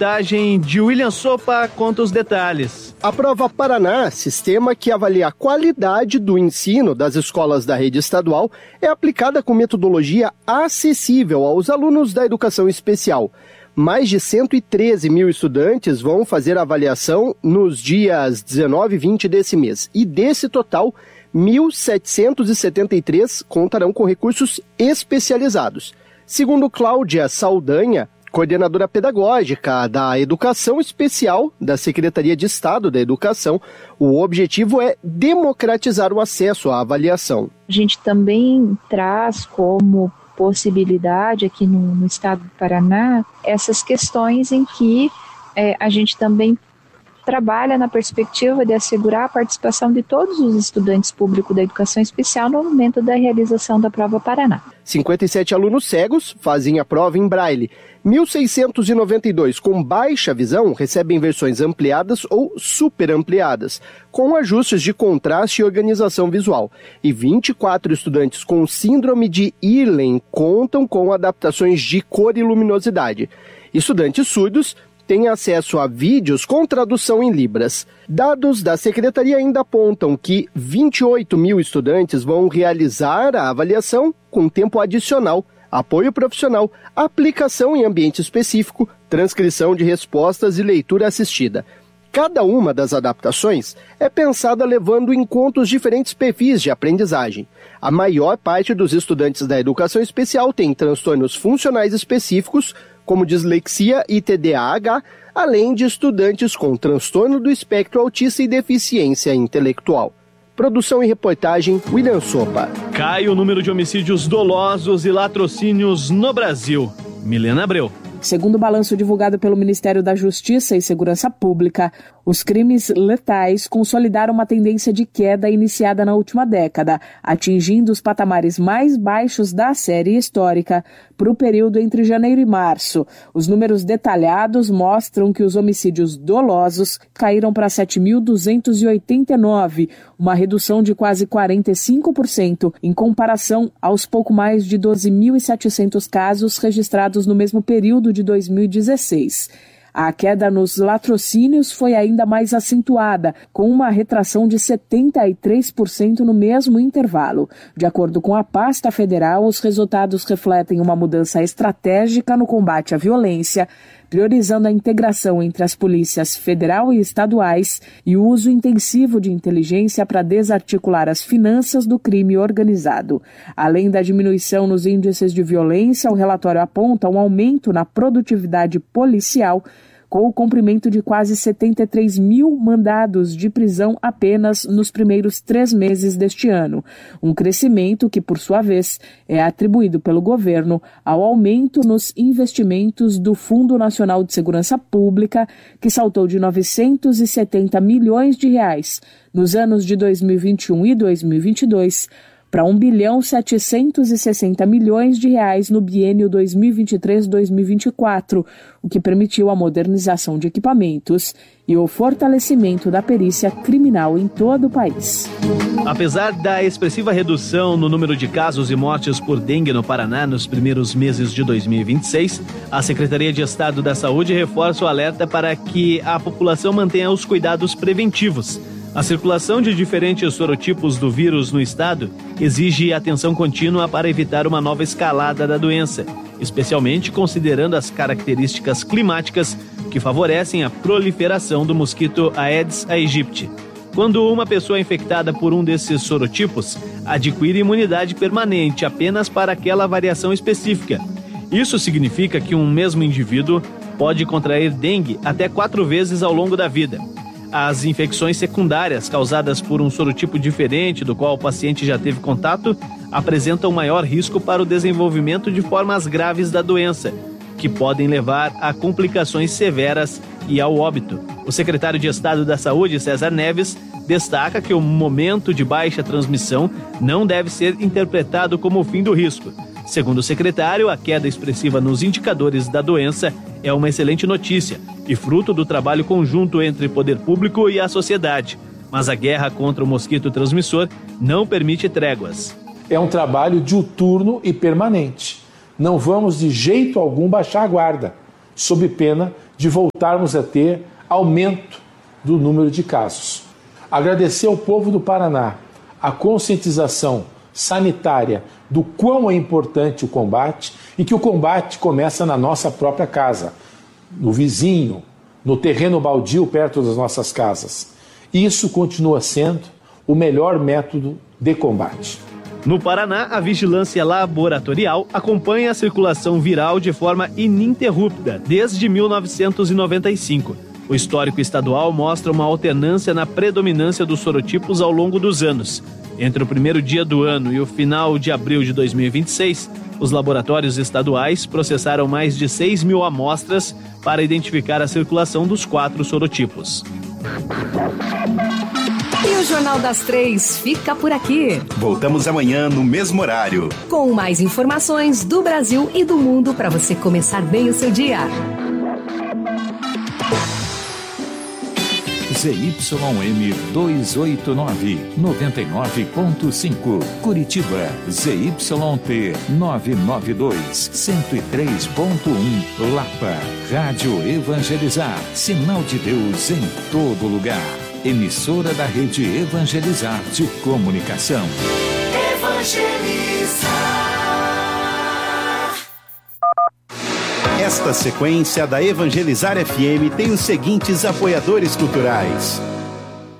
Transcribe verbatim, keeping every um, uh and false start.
reportagem de William Sopa conta os detalhes. A Prova Paraná, sistema que avalia a qualidade do ensino das escolas da rede estadual, é aplicada com metodologia acessível aos alunos da educação especial. Mais de cento e treze mil estudantes vão fazer a avaliação nos dias dezenove e vinte desse mês. E desse total, mil setecentos e setenta e três contarão com recursos especializados. Segundo Cláudia Saldanha, coordenadora pedagógica da Educação Especial da Secretaria de Estado da Educação, o objetivo é democratizar o acesso à avaliação. A gente também traz como possibilidade aqui no, no estado do Paraná essas questões em que é, a gente também trabalha na perspectiva de assegurar a participação de todos os estudantes públicos da educação especial no momento da realização da Prova Paraná. cinquenta e sete alunos cegos fazem a prova em braille. mil seiscentos e noventa e dois com baixa visão recebem versões ampliadas ou super ampliadas, com ajustes de contraste e organização visual. E vinte e quatro estudantes com síndrome de Irlen contam com adaptações de cor e luminosidade. Estudantes surdos têm acesso a vídeos com tradução em libras. Dados da Secretaria ainda apontam que vinte e oito mil estudantes vão realizar a avaliação com tempo adicional, apoio profissional, aplicação em ambiente específico, transcrição de respostas e leitura assistida. Cada uma das adaptações é pensada levando em conta os diferentes perfis de aprendizagem. A maior parte dos estudantes da educação especial tem transtornos funcionais específicos, como dislexia e T D A H, além de estudantes com transtorno do espectro autista e deficiência intelectual. Produção e reportagem, William Sopa. Cai o número de homicídios dolosos e latrocínios no Brasil. Milena Abreu. Segundo o balanço divulgado pelo Ministério da Justiça e Segurança Pública, os crimes letais consolidaram uma tendência de queda iniciada na última década, atingindo os patamares mais baixos da série histórica para o período entre janeiro e março. Os números detalhados mostram que os homicídios dolosos caíram para sete mil duzentos e oitenta e nove, uma redução de quase quarenta e cinco por cento em comparação aos pouco mais de doze mil e setecentos casos registrados no mesmo período de dois mil e dezesseis. A queda nos latrocínios foi ainda mais acentuada, com uma retração de setenta e três por cento no mesmo intervalo. De acordo com a pasta federal, os resultados refletem uma mudança estratégica no combate à violência, priorizando a integração entre as polícias federal e estaduais e o uso intensivo de inteligência para desarticular as finanças do crime organizado. Além da diminuição nos índices de violência, o relatório aponta um aumento na produtividade policial, com o cumprimento de quase setenta e três mil mandados de prisão apenas nos primeiros três meses deste ano. Um crescimento que, por sua vez, é atribuído pelo governo ao aumento nos investimentos do Fundo Nacional de Segurança Pública, que saltou de novecentos e setenta milhões de reais nos anos de dois mil e vinte e um e dois mil e vinte e dois para um bilhão setecentos e sessenta milhões de reais no biênio dois mil e vinte e três a dois mil e vinte e quatro, o que permitiu a modernização de equipamentos e o fortalecimento da perícia criminal em todo o país. Apesar da expressiva redução no número de casos e mortes por dengue no Paraná nos primeiros meses de dois mil e vinte e seis, a Secretaria de Estado da Saúde reforça o alerta para que a população mantenha os cuidados preventivos. A circulação de diferentes sorotipos do vírus no estado exige atenção contínua para evitar uma nova escalada da doença, especialmente considerando as características climáticas que favorecem a proliferação do mosquito Aedes aegypti. Quando uma pessoa infectada por um desses sorotipos adquire imunidade permanente apenas para aquela variação específica. Isso significa que um mesmo indivíduo pode contrair dengue até quatro vezes ao longo da vida. As infecções secundárias causadas por um sorotipo diferente do qual o paciente já teve contato apresentam maior risco para o desenvolvimento de formas graves da doença, que podem levar a complicações severas e ao óbito. O secretário de Estado da Saúde, César Neves, destaca que o momento de baixa transmissão não deve ser interpretado como o fim do risco. Segundo o secretário, a queda expressiva nos indicadores da doença é uma excelente notícia e fruto do trabalho conjunto entre poder público e a sociedade. Mas a guerra contra o mosquito transmissor não permite tréguas. É um trabalho diuturno e permanente. Não vamos de jeito algum baixar a guarda, sob pena de voltarmos a ter aumento do número de casos. Agradecer ao povo do Paraná a conscientização sanitária do quão é importante o combate e que o combate começa na nossa própria casa, no vizinho, no terreno baldio perto das nossas casas. Isso continua sendo o melhor método de combate. No Paraná, a vigilância laboratorial acompanha a circulação viral de forma ininterrupta desde mil novecentos e noventa e cinco. O histórico estadual mostra uma alternância na predominância dos sorotipos ao longo dos anos. Entre o primeiro dia do ano e o final de abril de dois mil e vinte e seis, os laboratórios estaduais processaram mais de seis mil amostras para identificar a circulação dos quatro sorotipos. E o Jornal das Três fica por aqui. Voltamos amanhã no mesmo horário, com mais informações do Brasil e do mundo para você começar bem o seu dia. Z Y M duzentos e oitenta e nove, noventa e nove ponto cinco, Curitiba, Z Y T novecentos e noventa e dois, cento e três ponto um, Lapa, Rádio Evangelizar, sinal de Deus em todo lugar. Emissora da Rede Evangelizar de Comunicação. Evangelizar. Esta sequência da Evangelizar F M tem os seguintes apoiadores culturais: